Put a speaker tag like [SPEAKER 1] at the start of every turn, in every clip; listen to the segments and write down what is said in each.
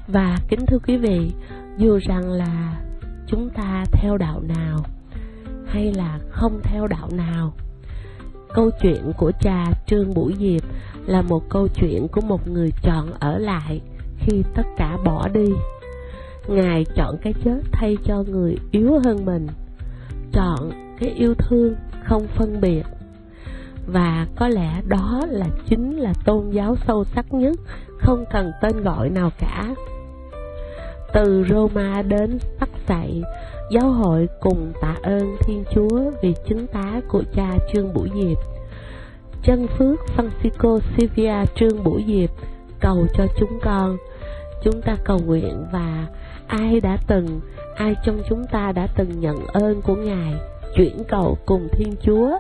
[SPEAKER 1] Và kính thưa quý vị, dù rằng là chúng ta theo đạo nào hay là không theo đạo nào, câu chuyện của cha Trương Bửu Diệp là một câu chuyện của một người chọn ở lại khi tất cả bỏ đi. Ngài chọn cái chết thay cho người yếu hơn mình, chọn cái yêu thương không phân biệt. Và có lẽ đó là chính là tôn giáo sâu sắc nhất, không cần tên gọi nào cả. Từ Roma đến Tắc Sậy, giáo hội cùng tạ ơn Thiên Chúa vì chứng tá của cha Trương Bửu Diệp. Chân phước Francisco Xavier Trương Bửu Diệp cầu cho chúng ta cầu nguyện. Và ai trong chúng ta đã từng nhận ơn của Ngài, chuyển cầu cùng Thiên Chúa.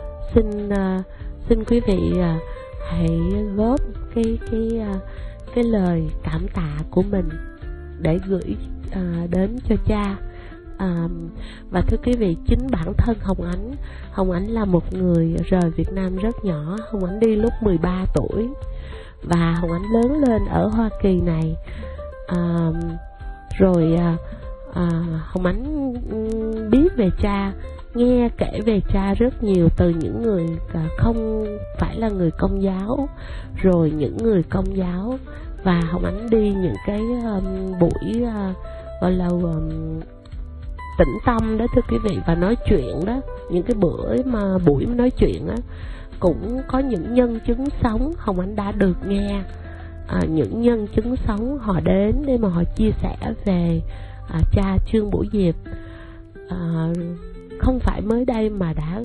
[SPEAKER 1] Xin quý vị hãy góp cái lời cảm tạ của mình để gửi đến cho cha. Và thưa quý vị, chính bản thân Hồng Ánh là một người rời Việt Nam rất nhỏ. Hồng Ánh đi lúc 13 tuổi và Hồng Ánh lớn lên ở Hoa Kỳ này. Hồng Ánh biết về cha, nghe kể về cha rất nhiều từ những người không phải là người Công giáo, rồi những người Công giáo. Và Hồng Ánh đi những cái buổi gọi là tĩnh tâm đó thưa quý vị, và nói chuyện đó, những cái buổi nói chuyện đó cũng có những nhân chứng sống. Hồng Ánh đã được nghe những nhân chứng sống họ đến để mà họ chia sẻ về cha Trương Bửu Diệp. Không phải mới đây mà đã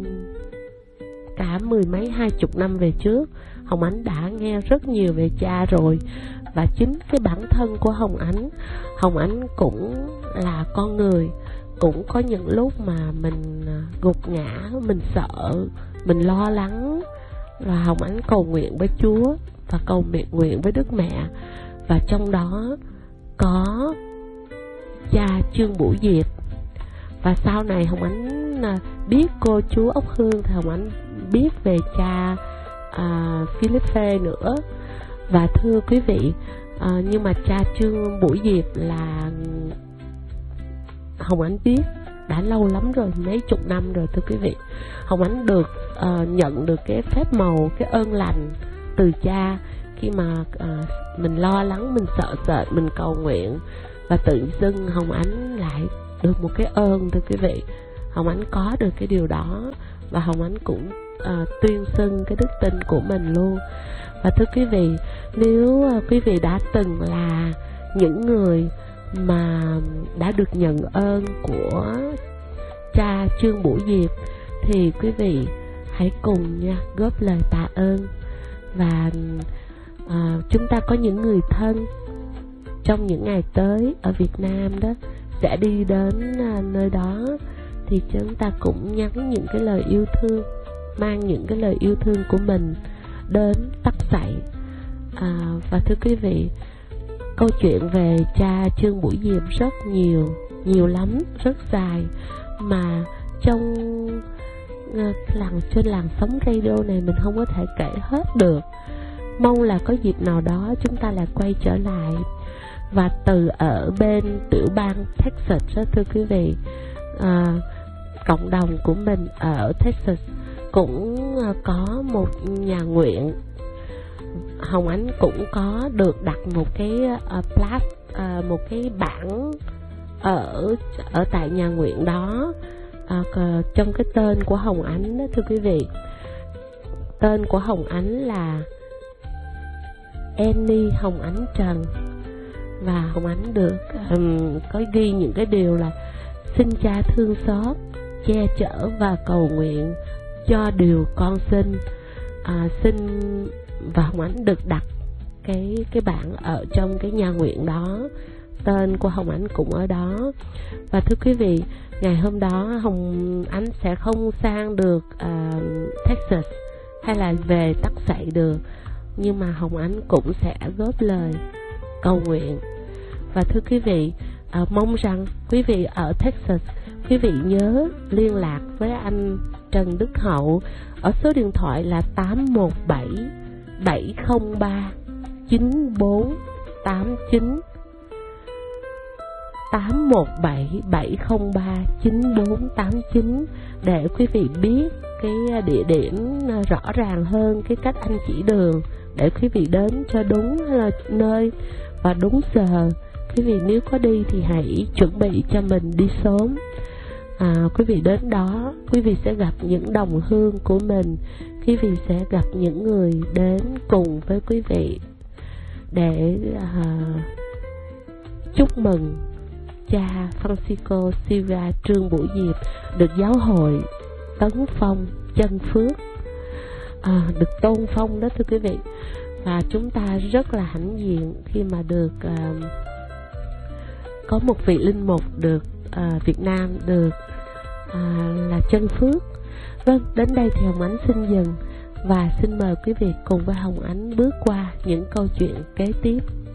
[SPEAKER 1] cả 10 mấy 20 năm về trước, Hồng Ánh đã nghe rất nhiều về cha rồi. Và chính cái bản thân của Hồng Ánh cũng là con người, cũng có những lúc mà mình gục ngã, mình sợ, mình lo lắng. Và Hồng Ánh cầu nguyện với Chúa và cầu nguyện với Đức Mẹ. Và trong đó có cha Trương Bửu Diệp. Và sau này Hồng Ánh biết cô chú Ốc Hương thì Hồng Ánh biết về cha Philippe nữa. Và thưa quý vị, nhưng mà cha Trương Bửu Diệp là Hồng Ánh biết đã lâu lắm rồi, mấy chục năm rồi thưa quý vị. Hồng Ánh được nhận được cái phép màu, cái ơn lành từ cha khi mà mình lo lắng, mình sợ sệt, mình cầu nguyện. Và tự dưng Hồng Ánh lại được một cái ơn thưa quý vị. Hồng Ánh có được cái điều đó và Hồng Ánh cũng tuyên xưng cái đức tin của mình luôn. Và thưa quý vị, nếu quý vị đã từng là những người mà đã được nhận ơn của cha Trương Bửu Diệp thì quý vị hãy cùng nha góp lời tạ ơn. Và chúng ta có những người thân trong những ngày tới ở Việt Nam đó sẽ đi đến nơi đó, thì chúng ta cũng nhắn những cái lời yêu thương, mang những cái lời yêu thương của mình đến Tắc Sậy. Và thưa quý vị, câu chuyện về cha Trương Bửu Diệp rất nhiều lắm, rất dài, mà trên làn sóng radio này mình không có thể kể hết được. Mong là có dịp nào đó chúng ta lại quay trở lại. Và từ ở bên tiểu bang Texas đó, thưa quý vị, cộng đồng của mình ở Texas cũng có một nhà nguyện. Hồng Ánh cũng có được đặt một cái một cái bảng ở tại nhà nguyện đó, trong cái tên của Hồng Ánh đó thưa quý vị. Tên của Hồng Ánh là Annie Hồng Ánh Trần. Và Hồng Ánh được có ghi những cái điều là xin cha thương xót, che chở và cầu nguyện cho điều con xin. Và Hồng Ánh được đặt cái bảng ở trong cái nhà nguyện đó, tên của Hồng Ánh cũng ở đó. Và thưa quý vị, ngày hôm đó Hồng Ánh sẽ không sang được Texas hay là về Tắc Sậy được, nhưng mà Hồng Ánh cũng sẽ góp lời cầu nguyện. Và thưa quý vị, mong rằng quý vị ở Texas, quý vị nhớ liên lạc với anh Trần Đức Hậu ở số điện thoại là 817 703 9489. 817-703-9489 để quý vị biết cái địa điểm rõ ràng hơn, cái cách anh chỉ đường để quý vị đến cho đúng nơi và đúng giờ. Quý vị nếu có đi thì hãy chuẩn bị cho mình đi sớm. Quý vị đến đó, quý vị sẽ gặp những đồng hương của mình, quý vị sẽ gặp những người đến cùng với quý vị để chúc mừng cha Francisco Silva Trương Bửu Diệp được giáo hội tấn phong chân phước, được tôn phong đó thưa quý vị. Và chúng ta rất là hãnh diện khi mà được có một vị linh mục được Việt Nam được là chân phước. Vâng, đến đây thì Hồng Ánh xin dừng và xin mời quý vị cùng với Hồng Ánh bước qua những câu chuyện kế tiếp.